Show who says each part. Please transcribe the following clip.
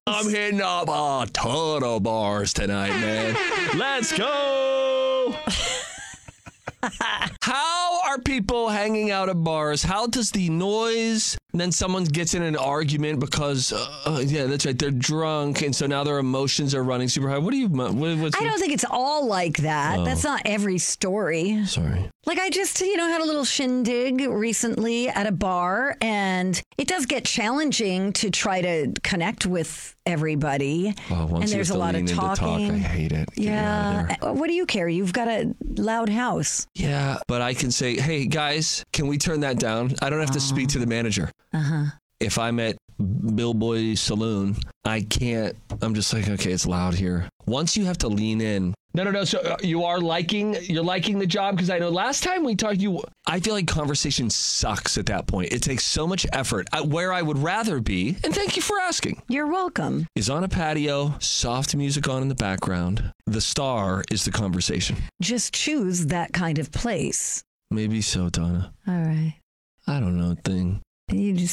Speaker 1: I'm hitting up a ton of bars tonight, man. Let's go. How are people hanging out at bars? How does the noise, and then someone gets in an argument because, yeah, that's right, they're drunk, and so now their emotions are running super high.
Speaker 2: I don't think it's all like that.
Speaker 1: Oh.
Speaker 2: That's not every story.
Speaker 1: Sorry.
Speaker 2: Like I just, had a little shindig recently at a bar, and it does get challenging to try to connect with everybody.
Speaker 1: Oh, once
Speaker 2: and there's
Speaker 1: you
Speaker 2: a lot of talking.
Speaker 1: I hate it. Get me out of there.
Speaker 2: What do you care? You've got a loud house.
Speaker 1: Yeah, but I can say, hey, guys, can we turn that down? I don't have to speak to the manager. If I'm at Bill Boy Saloon, I can't. I'm just like, okay, it's loud here. Once you have to lean in. No. So you're liking the job? Because I know last time we talked, I feel like conversation sucks at that point. It takes so much effort. Where I would rather be, and thank you for asking.
Speaker 2: You're welcome.
Speaker 1: Is on a patio, soft music on in the background. The star is the conversation.
Speaker 2: Just choose that kind of place.
Speaker 1: Maybe so, Donna.
Speaker 2: All right.
Speaker 1: I don't know, thing.
Speaker 2: You